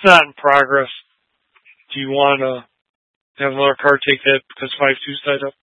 It's not in progress. Do you want to have another card take that because 5-2's tied up?